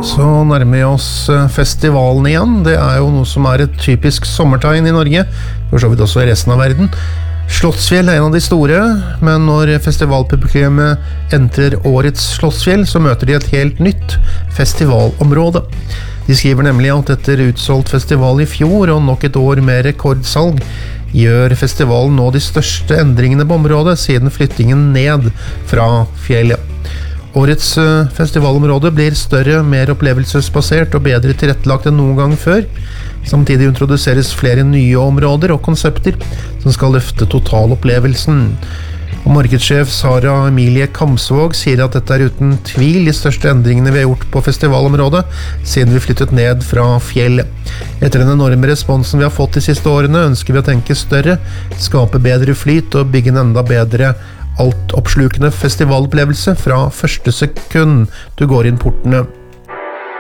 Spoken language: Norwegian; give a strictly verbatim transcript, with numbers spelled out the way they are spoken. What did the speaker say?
Så nærmer vi oss festivalen igjen. Det er jo noe som er et typisk sommertegn i Norge, for så vidt også i resten av verden. Slottsfjell er en av de store, men når festivalpublikummet entrer årets Slottsfjell, så møter de et helt nytt festivalområde. De skriver nemlig at etter utsolgt festival i fjor og nok et år med rekordsalg, gjør festivalen nå de største endringene på området siden flyttingen ned fra fjellet. Årets festivalområde blir større, mer opplevelsesbasert og bedre tilrettelagt enn noen gang før. Samtidig introduseres flere nye områder og konsepter som skal løfte totalopplevelsen. Og markedssjef Sara Emilie Kamsvåg sier at dette er uten tvil de største endringene vi har gjort på festivalområdet siden vi flyttet ned fra fjellet. Etter den enorme responsen vi har fått de siste årene, ønsker vi å tenke større, skape bedre flyt og bygge en enda bedre alt oppslukende festivalopplevelse fra første sekund du går inn portene.